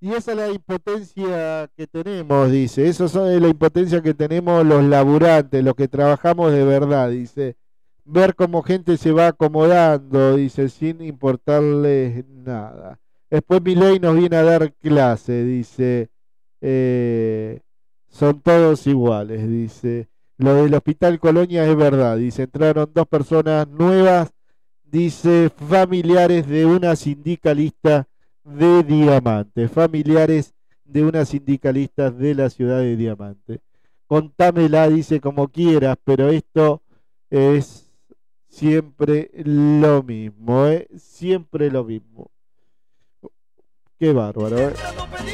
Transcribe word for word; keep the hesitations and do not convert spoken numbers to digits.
Y esa es la impotencia que tenemos, dice. Esa es la impotencia que tenemos los laburantes, los que trabajamos de verdad, dice. Ver cómo gente se va acomodando, dice, sin importarles nada. Después Milei nos viene a dar clase, dice. eh, son todos iguales, dice. Lo del Hospital Colonia es verdad, dice. Entraron dos personas nuevas, dice, familiares de una sindicalista de Diamante, familiares de una sindicalista de la ciudad de Diamante. Contámela, dice, como quieras, pero esto es siempre lo mismo, ¿eh? Siempre lo mismo. Qué bárbaro, ¿eh?